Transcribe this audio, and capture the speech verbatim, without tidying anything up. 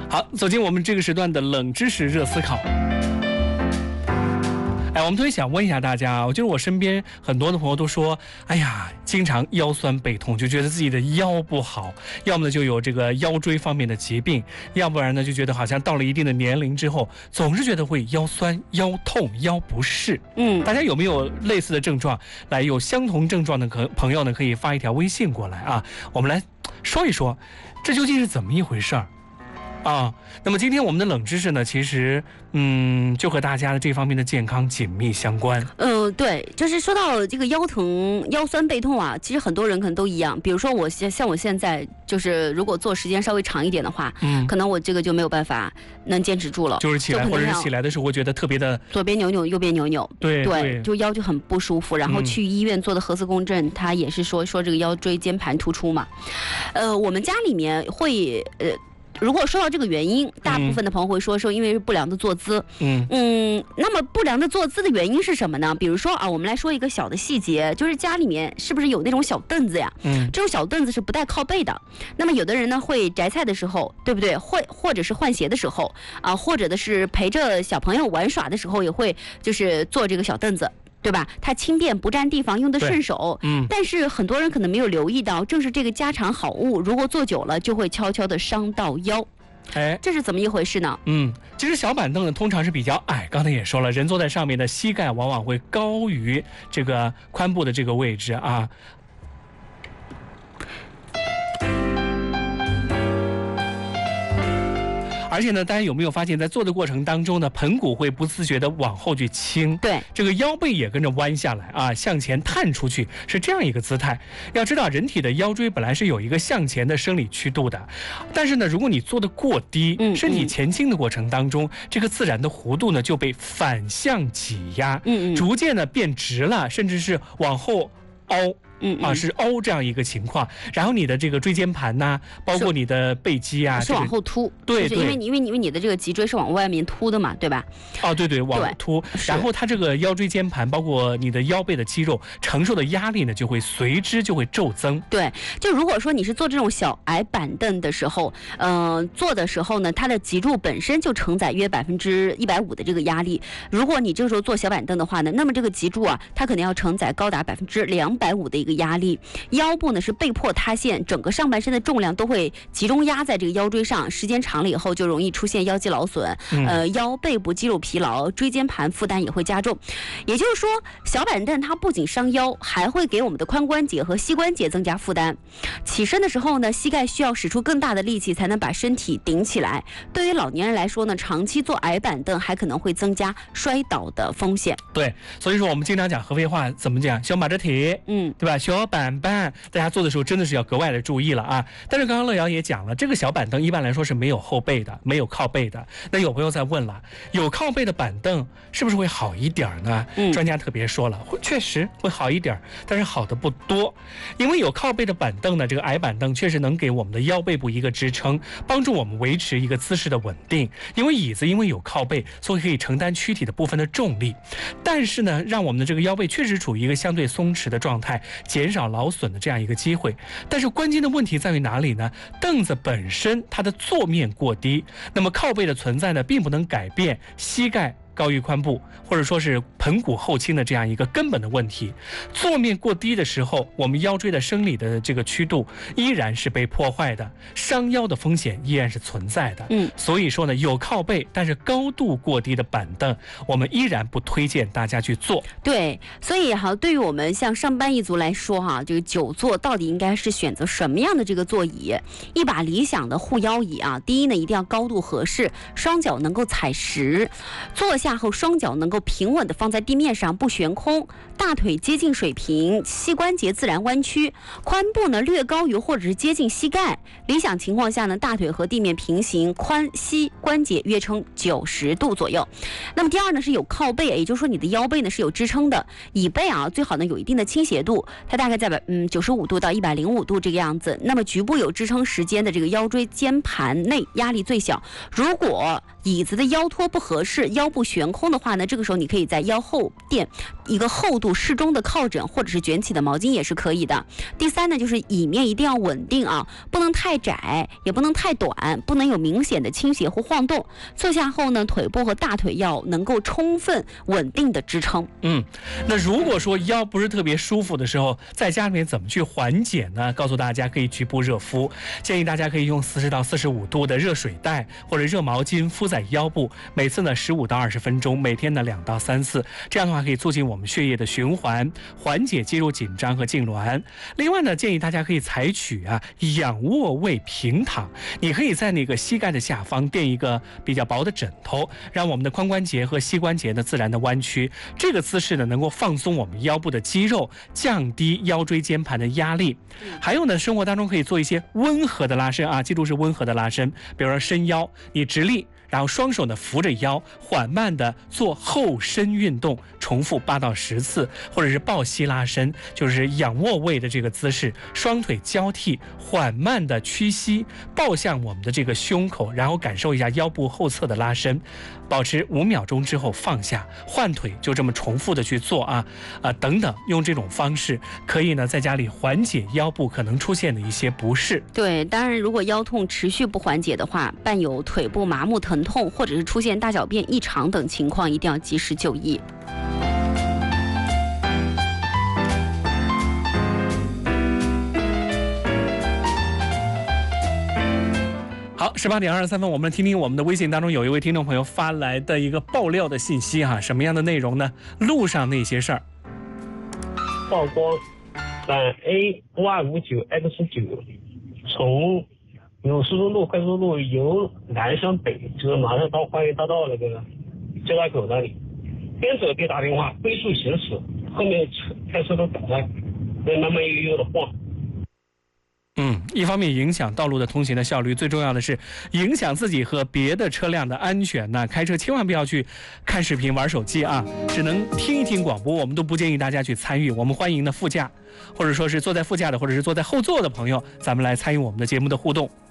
好，走进我们这个时段的冷知识热思考。哎，我们特别想问一下大家，我觉得我身边很多的朋友都说，哎呀，经常腰酸背痛，就觉得自己的腰不好，要么呢就有这个腰椎方面的疾病，要不然呢就觉得好像到了一定的年龄之后，总是觉得会腰酸、腰痛、腰不适。嗯，大家有没有类似的症状？来，有相同症状的可朋友呢，可以发一条微信过来啊，我们来说一说，这究竟是怎么一回事儿？啊，那么今天我们的冷知识呢，其实嗯，就和大家的这方面的健康紧密相关。 嗯、呃，对，就是说到这个腰疼、腰酸背痛啊，其实很多人可能都一样。比如说我像像我现在，就是如果做时间稍微长一点的话，嗯，可能我这个就没有办法能坚持住了， 就是起来或者是起来的时候会觉得特别的左边扭扭，右边扭扭， 对 对, 对，就腰就很不舒服。然后去医院做的核磁共振，他也是说说这个腰椎间盘突出嘛。呃，我们家里面会呃。如果说到这个原因，大部分的朋友会说说因为是不良的坐姿。嗯嗯，那么不良的坐姿的原因是什么呢？比如说啊，我们来说一个小的细节，就是家里面是不是有那种小凳子呀？嗯，这种小凳子是不带靠背的。那么有的人呢会摘菜的时候，对不对？会或者是换鞋的时候啊，或者的是陪着小朋友玩耍的时候，也会就是坐这个小凳子。对吧？它轻便不占地方，用得顺手。嗯，但是很多人可能没有留意到，正是这个家常好物，如果坐久了，就会悄悄地伤到腰。哎，这是怎么一回事呢？ 嗯，其实小板凳呢，通常是比较矮，刚才也说了，人坐在上面的膝盖往往会高于这个髋部的这个位置啊。而且呢，大家有没有发现，在做的过程当中呢，盆骨会不自觉的往后去倾， 对， 这个腰背也跟着弯下来啊，向前探出去，是这样一个姿态。要知道，人体的腰椎本来是有一个向前的生理曲度的，但是呢，如果你做的过低，嗯，身体前倾的过程当中，嗯、这个自然的弧度呢就被反向挤压，嗯嗯，逐渐的变直了，甚至是往后凹。嗯啊，是凹这样一个情况，然后你的这个椎间盘呐、啊，包括你的背肌啊， 是往后凸， 对对， 因为因为因为你的这个脊椎是往外面凸的嘛，对吧？ 哦，对对，往后凸，然后它这个腰椎间盘，包括你的腰背的肌肉承受的压力呢，就会随之就会骤增。 对，就如果说你是坐这种小矮板凳的时候，嗯、呃，坐的时候呢，它的脊柱本身就承载约百分之一百五的这个压力。如果你这个时候坐小板凳的话呢，那么这个脊柱啊，它可能要承载高达百分之两百五的一个压力，腰部呢是被迫塌陷，整个上半身的重量都会集中压在这个腰椎上，时间长了以后就容易出现腰肌劳损，嗯、呃，腰背部肌肉疲劳，椎间盘负担也会加重。也就是说，小板凳它不仅伤腰，还会给我们的髋关节和膝关节增加负担。起身的时候呢，膝盖需要使出更大的力气才能把身体顶起来。对于老年人来说呢，长期坐矮板凳还可能会增加摔倒的风险。 对，所以说我们经常讲合肥话怎么讲，小马着铁，嗯，对吧？小板板，大家坐的时候真的是要格外的注意了啊！但是刚刚乐瑶也讲了，这个小板凳一般来说是没有后背的，没有靠背的。那有朋友在问了，有靠背的板凳是不是会好一点呢？嗯，专家特别说了，会确实会好一点，但是好的不多。因为有靠背的板凳呢，这个矮板凳确实能给我们的腰背部一个支撑，帮助我们维持一个姿势的稳定。因为椅子因为有靠背，所以可以承担躯体的部分的重力，但是呢，让我们的这个腰背确实处于一个相对松弛的状态，减少劳损的这样一个机会。但是关键的问题在于哪里呢？凳子本身它的坐面过低，那么靠背的存在呢，并不能改变膝盖高于髋部，或者说是盆骨后倾的这样一个根本的问题。坐面过低的时候，我们腰椎的生理的这个曲度依然是被破坏的，伤腰的风险依然是存在的。嗯，所以说呢，有靠背但是高度过低的板凳，我们依然不推荐大家去坐。 对，所以哈，对于我们像上班一族来说哈，这个久坐到底应该是选择什么样的这个座椅？一把理想的护腰椅啊，第一呢，一定要高度合适，双脚能够踩实，坐下后双脚能够平稳地放在地面上，不悬空，大腿接近水平，膝关节自然弯曲，髋部呢略高于或者是接近膝盖。理想情况下呢，大腿和地面平行，髋膝关节约呈九十度左右。那么第二呢是有靠背，也就是说你的腰背呢是有支撑的，椅背啊最好呢有一定的倾斜度，它大概在百嗯九十五度到一百零五度这个样子。那么局部有支撑时间的这个腰椎间盘内压力最小。如果椅子的腰托不合适，腰部悬空的话呢，这个时候你可以在腰后垫一个厚度适中的靠枕或者是卷起的毛巾也是可以的。第三呢，就是椅面一定要稳定啊，不能太窄，也不能太短，不能有明显的倾斜或晃动。坐下后呢，腿部和大腿要能够充分稳定的支撑。 嗯，那如果说腰不是特别舒服的时候，在家里面怎么去缓解呢？告诉大家可以局部热敷，建议大家可以用四十到四十五度的热水袋或者热毛巾敷在腰部，每次呢十五到二十分钟，每天呢两到三次，这样的话可以促进我们血液的循环，缓解肌肉紧张和痉挛。另外呢，建议大家可以采取啊仰卧位平躺，你可以在那个膝盖的下方垫一个比较薄的枕头，让我们的髋关节和膝关节呢自然的弯曲。这个姿势呢能够放松我们腰部的肌肉，降低腰椎间盘的压力。还有呢，生活当中可以做一些温和的拉伸啊，记住是温和的拉伸，比如说伸腰，你直立，然后双手呢扶着腰，缓慢的做后伸运动，重复八到十次，或者是抱膝拉伸，就是仰卧位的这个姿势，双腿交替，缓慢的屈膝抱向我们的这个胸口，然后感受一下腰部后侧的拉伸，保持五秒钟之后放下，换腿，就这么重复的去做啊啊等等，用这种方式可以呢在家里缓解腰部可能出现的一些不适。 对，当然如果腰痛持续不缓解的话，伴有腿部麻木疼痛或者是出现大小便异常等情况，一定要及时就医。 好，十八点二十三分，我们听听我们的微信当中有一位听众朋友发来的一个爆料的信息哈，什么样的内容呢？路上那些事儿。 曝光陕 A Y 五九 X 九从永苏路快速路由南向北，就是马上到花园大道那个交叉口那里，边走边打电话，龟速行驶，后面车开车都赶上，在慢慢悠悠的晃。 嗯，一方面影响道路的通行的效率，最重要的是影响自己和别的车辆的安全呢。开车千万不要去看视频、玩手机啊，只能听一听广播。我们都不建议大家去参与。我们欢迎呢副驾，或者说是坐在副驾的，或者是坐在后座的朋友，咱们来参与我们的节目的互动。